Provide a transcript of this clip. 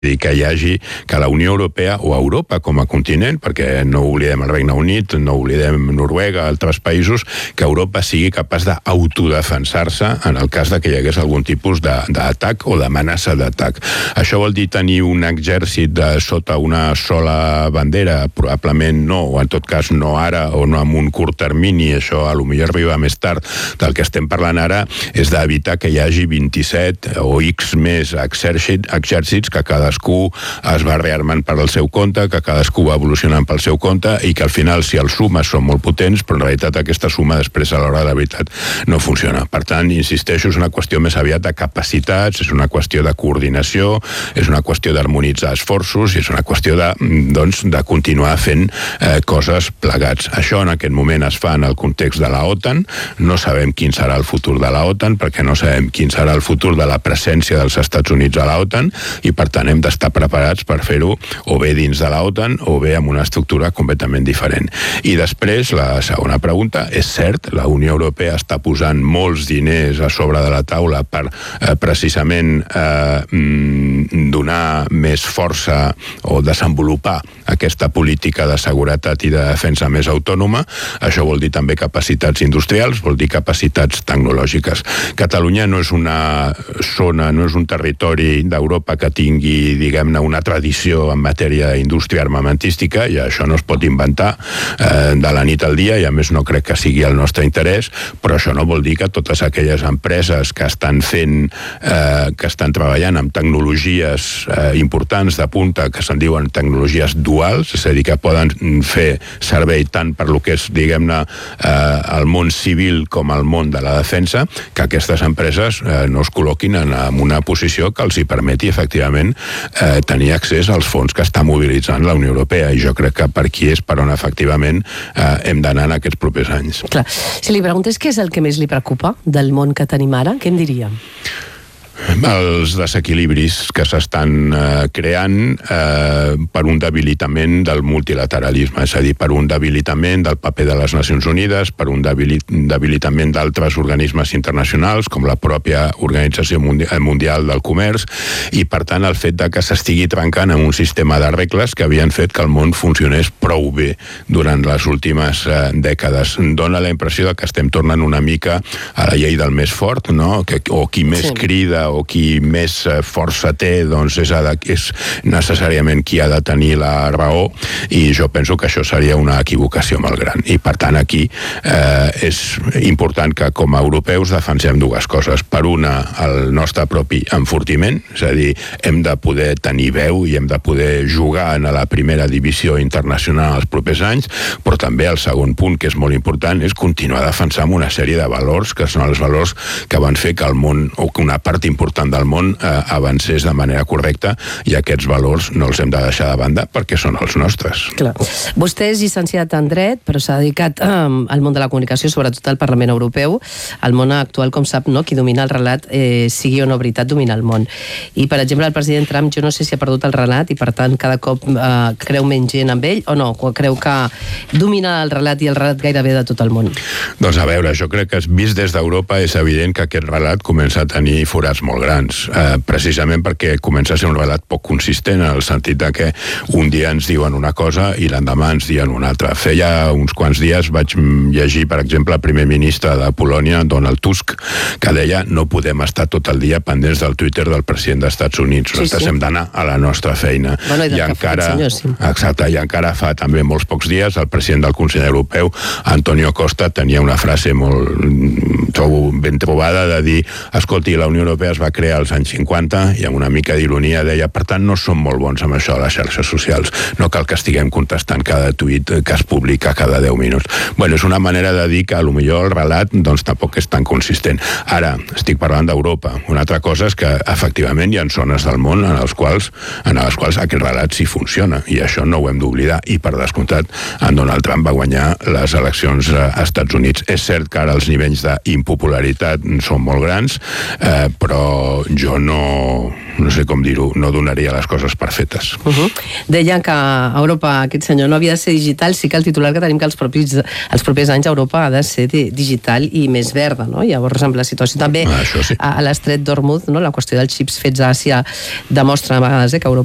dir, que la Unió Europea o Europa com a continent, perquè no oblidem el Regne Unit, no oblidem Noruega, altres països, que Europa sigui capaç d'autodefensar-se en el cas de que hi hagués algun tipus d'atac o d'amenaça d'atac. Això vol dir tenir un exèrcit sota una sola bandera? Probablement no, o en tot cas no ara o no en un curt termini, això a lo millor arriba més tard. Del que estem parlant ara és d'evitar que hi hagi 27 o X més exèrcits que cadascú es va rearmant per al seu compte, que cadascú va evolucionant pel seu compte i que al final, si els sumes són molt potents, però en realitat aquesta suma després a l'hora de la veritat no funciona. Per tant, insisteixo, és una qüestió més aviat de capacitats, és una qüestió de coordinació, és una qüestió d'harmonitzar esforços i és una qüestió de continuar fent coses plegats. Això en aquest moment es fa en el context de la OTAN. No sabem quin serà el futur de la OTAN perquè no sabem quin serà el futur de la presència dels Estats Units a la OTAN i per tant hem d'estar preparats per fer-ho o bé dins de la OTAN o bé amb una estructura completament diferent. I després, la segona pregunta, és cert, la Unió Europea està posant molts diners a sobre de la taula per precisament donar més força o desenvolupar aquesta política de seguretat i de defensa més autònoma. Això vol dir també capacitats industrials, vol dir capacitats tecnològiques. Catalunya no és una zona, no és un territori d'Europa que tingui, diguem-ne, una tradició en matèria d'indústria armamentística, i això no es pot inventar de la nit al dia, i a més no crec que sigui el nostre interès, però això no vol dir que totes aquelles empreses que estan fent, que estan treballant amb tecnologies importants de punta, que se'n diuen tecnologies duals, és a dir, que poden fer servei tant per lo que és, diguem-ne, el món civil com el món de la defensa, que aquestes empreses no es col·loquin en una posició que els hi permeti efectivament tenir accés als fons que està mobilitzant la Unió Europea, i jo crec que per aquí és per on efectivament hem d'anar en aquests propers anys. Clar. Si li preguntés què és el que més li preocupa del món que tenim ara, què em diria? Els desequilibris que s'estan creant per un debilitament del multilateralisme, és a dir, per un debilitament del paper de les Nacions Unides, per un debilitament d'altres organismes internacionals, com la pròpia Organització Mundial del Comerç, i per tant el fet de que s'estigui trencant en un sistema de regles que havien fet que el món funcionés prou bé durant les últimes dècades. Dóna la impressió que estem tornant una mica a la llei del més fort, no? O qui més crida o qui més força té, doncs és necessàriament qui ha de tenir la raó, i jo penso que això seria una equivocació molt gran. I per tant aquí és important que com a europeus defensem dues coses. Per una, el nostre propi enfortiment, és a dir, hem de poder tenir veu i hem de poder jugar en la primera divisió internacional els propers anys, però també el segon punt, que és molt important, és continuar defensant una sèrie de valors que són els valors que van fer que el món, o que una part important del món avancés de manera correcta, i aquests valors no els hem de deixar de banda perquè són els nostres. Clar. Vostè és llicenciat en Dret, però s'ha dedicat al món de la comunicació, sobretot al Parlament Europeu. El món actual, com sap, no? Qui domina el relat, sigui o no veritat, domina el món. I, per exemple, el president Trump, jo no sé si ha perdut el relat i, per tant, cada cop creu menys gent amb ell, o no? O creu que domina el relat i el relat gairebé de tot el món? Doncs a veure, jo crec que vist des d'Europa és evident que aquest relat comença a tenir forats molt grans, precisament perquè comença a ser un relat poc consistent, en el sentit de que un dia ens diuen una cosa i l'endemà ens diuen una altra. Feia uns quants dies vaig llegir, per exemple, el primer ministre de Polònia, Donald Tusk, que deia: no podem estar tot el dia pendents del Twitter del president dels Estats Units, nosaltres hem d'anar a la nostra feina. Bueno, i encara, exacte, i encara fa també molts pocs dies el president del Consell Europeu, Antonio Costa, tenia una frase molt ben trobada de dir: escolti, la Unió Europea es va crear als anys 50, i amb una mica d'ironia deia: per tant no som molt bons amb això de les xarxes socials, no cal que estiguem contestant cada tuit que es publica cada 10 minuts. Bueno, és una manera de dir que potser el relat doncs tampoc és tan consistent. Ara, estic parlant d'Europa. Una altra cosa és que efectivament hi ha zones del món en les quals aquest relat sí funciona, i això no ho hem d'oblidar, i per descomptat en Donald Trump va guanyar les eleccions als Estats Units. És cert que ara els nivells d'impopularitat són molt grans, però jo no sé com dir-ho, no donaria les coses per fetes. Deia que a Europa aquest senyor no havia de ser digital, sí que el titular que tenim que els propers anys Europa ha de ser digital i més verda, no? Llavors, amb la situació també a l'estret d'Hormuz, no? La qüestió dels xips fets a Àsia demostra a vegades que Europa